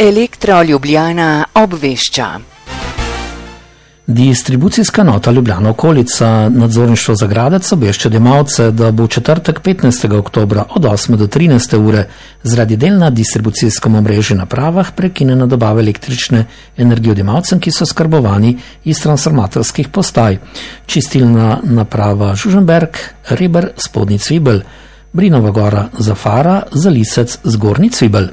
Elektro Ljubljana obvešča. Distribucijska nota Ljubljana okolica nadzorništvo za Gradec obvešča odjemalce, da bo v četrtek 15. oktobra od 8 do 13. ure zaradi del na distribucijskem omrežju napravah prekinjena dobava električne energije odjemalcem, ki so skrbovani iz transformatorskih postaj. Čistilna naprava Žuženberg, Reber, Spodnji Cvibelj, Brinova Gora, Zafara, Zalisec, Zgornji Cvibelj.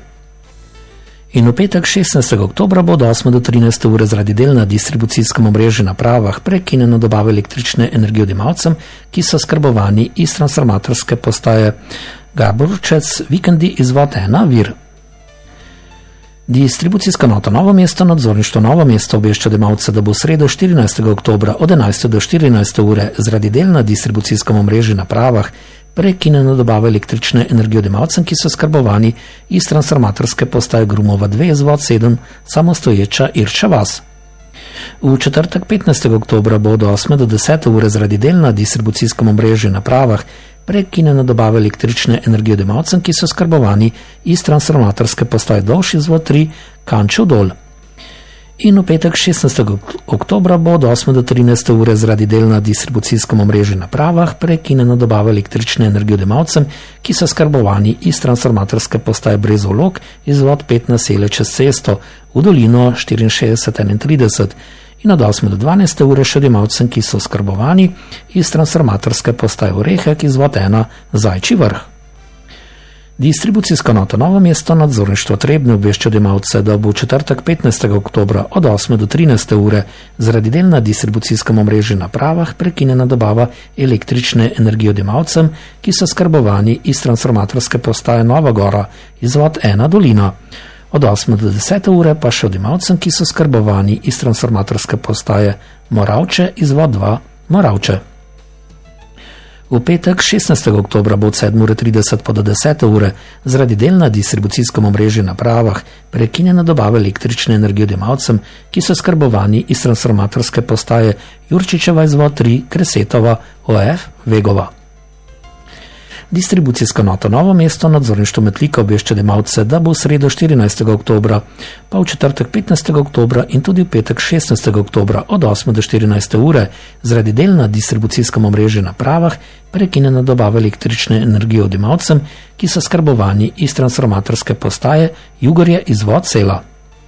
In v petek 16. oktobra bo od 8 do 13. ure zaradi del na distribucijskem omrežju napravah prekinjena dobava električne energije odjemalcem, ki so skrbovani iz transformatorske postaje Gaborčec, Vikendi, izvod 1, Vir. Distribucijska nota Novo mesto nadzorništvo Novo mesto obvešča odjemalce, da bo v sredo 14. oktobra od 11. do 14. ure zaradi del na distribucijskem omrežju napravah prekinjena dobava električne energije odjemalcem, ki so skrbovani iz transformatorske postaje Grumova 2, izvod 7, samostoječa Irča vas. V četrtek 15. oktobra bo od 8. do 10. ure zaradi del na distribucijskem omrežju napravah prekinjena dobava električne energije odjemalcem, ki so skrbovani iz transformatorske postaje Dolš, izvod 3, Kančev dol. In v petek 16. oktobra bo od 8. do 13. ure zaradi del na distribucijskem omrežju napravah prekinjena dobava električne energije odjemalcem, ki so skrbovani iz transformatorske postaje Brezov Log, izvod 5, naselje čez cesto, v dolino 6431. In od 8. do 12. ure še odjemalcem, ki so skrbovani iz transformatorske postaje Orehek, izvod 1, Zajčji vrh. Distribucijska nota Novo mesto nadzorništvo Trebnje obvešča odjemalce, da bo v četrtek 15. oktobra od 8. do 13. ure zaradi del na distribucijskem omrežju napravah prekinjena dobava električne energije odjemalcem, ki so skrbovani iz transformatorske postaje Nova Gora, izvod 1, Dolina. Od 8. do 10. ure pa še odjemalcem, ki so skrbovani iz transformatorske postaje Moravče, izvod 2, Moravče. V petek 16. oktobra bo od 7.30 pa do 10. ure zaradi del na distribucijskem omrežju napravah prekinjena dobava električne energije odjemalcem, ki so skrbovani iz transformatorske postaje Jurčičeva, izvod 3, Kresetova, OF, Vegova. Distribucijska nota Novo mesto nadzorništvo Metlika obvešča odjemalce, da bo v sredo 14. oktobra, pa v četrtek 15. oktobra in tudi v petek 16. oktobra od 8. do 14. ure zaradi del na distribucijskem omrežju napravah prekinjena dobava električne energije odjemalcem, ki so skrbovani iz transformatorske postaje Jugorje, izvod Sela.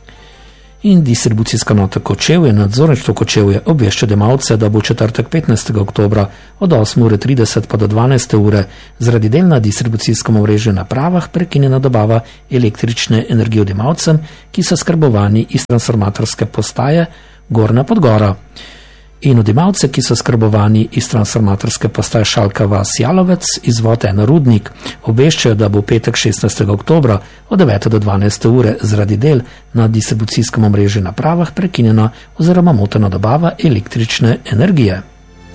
In distribucijska nota Kočevje nadzorništvo Kočevje obvešča odjemalce, da bo v četrtek 15. oktobra od 8.30 pa do 12. ure zaradi del na distribucijskem omrežju napravah prekinjena dobava električne energije odjemalcem, ki so skrbovani iz transformatorske postaje Gornja Podgora. In odjemalce, ki so skrbovani iz transformatorske postaje Šalka vas Jalovec, izvod 1, Rudnik, obveščajo, da bo v petek 16. oktobra od 9. do 12. ure zaradi del na distribucijskem omrežju napravah prekinjena oziroma motena dobava električne energije.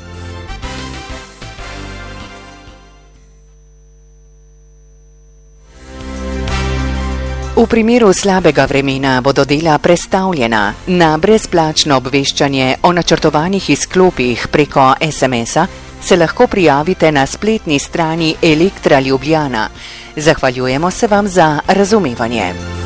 V primeru slabega vremena bodo dela prestavljena. Na brezplačno obveščanje o načrtovanih izklopih preko SMS-a se lahko prijavite na spletni strani Elektra Ljubljana. Zahvaljujemo se vam za razumevanje.